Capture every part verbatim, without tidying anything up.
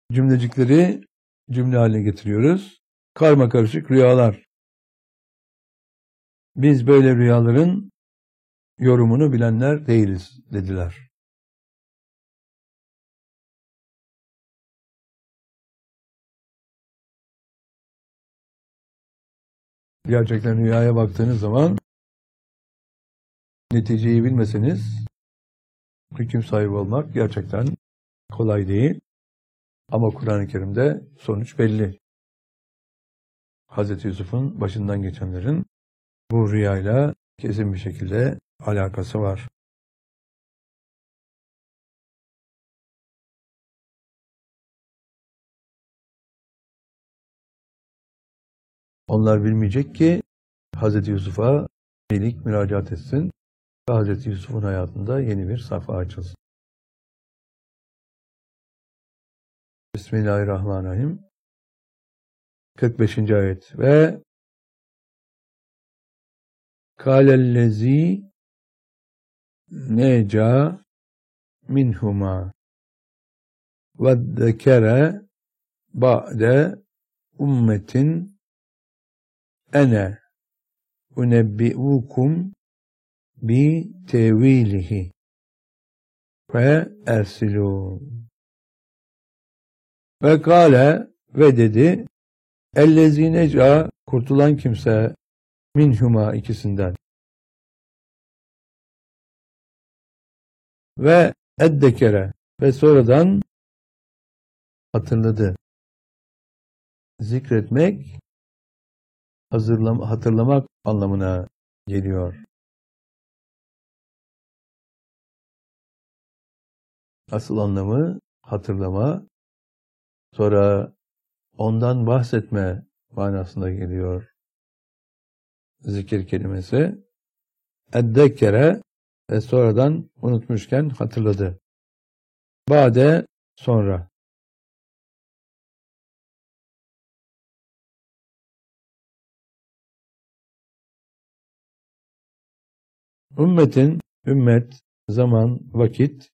cümlecikleri cümle haline getiriyoruz. Karmakarışık rüyalar. Biz böyle rüyaların yorumunu bilenler değiliz dediler. Gerçekten rüyaya baktığınız zaman neticeyi bilmeseniz hüküm sahibi olmak gerçekten kolay değil. Ama Kur'an-ı Kerim'de sonuç belli. Hazreti Yusuf'un başından geçenlerin bu rüyayla kesin bir şekilde alakası var. Onlar bilmeyecek ki Hazreti Yusuf'a iyilik müracaat etsin ve Hazreti Yusuf'un hayatında yeni bir sayfa açılsın. Bismillahirrahmanirrahim. kırk beşinci ayet. Ve kâlellezî neca minhuma ve zekere ba'de ummetin ene unebbi'ukum bi tevilihi ve ersilû. Ve kâle ve dedi ellezî neca kurtulan kimse minhuma ikisinden ve eddekere ve sonradan hatırladı. Zikretmek hazırlama, hatırlamak anlamına geliyor. Asıl anlamı hatırlama, sonra ondan bahsetme manasına geliyor. Zikir kelimesi. Eddekere ve sonradan unutmuşken hatırladı. Bade sonra. Ümmetin, ümmet, zaman, vakit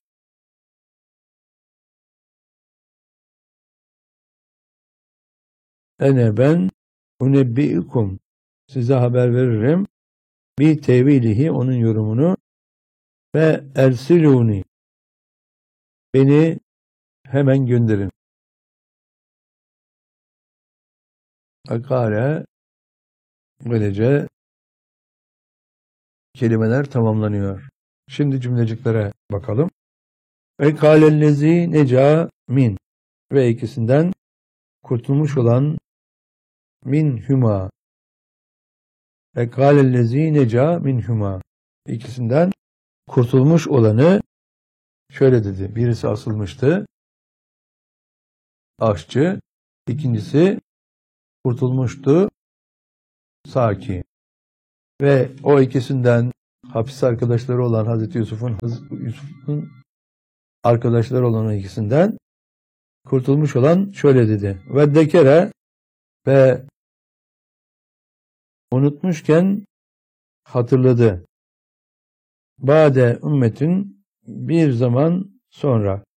ene ben unebbi'ukum size haber veririm bi tevilihi onun yorumunu ve ersiluni beni hemen gönderin. Akare böylece kelimeler tamamlanıyor. Şimdi cümleciklere bakalım. Ve kâlellezî neca min ve ikisinden kurtulmuş olan min huma ve kâlellezî neca min huma ikisinden kurtulmuş olanı şöyle dedi. Birisi asılmıştı. Aşçı. İkincisi kurtulmuştu. Saki. Ve o ikisinden hapis arkadaşları olan Hazreti Yusuf'un Yusuf'un arkadaşları olan o ikisinden kurtulmuş olan şöyle dedi. Ve dekere ve unutmuşken hatırladı. Bade ümmetin bir zaman sonra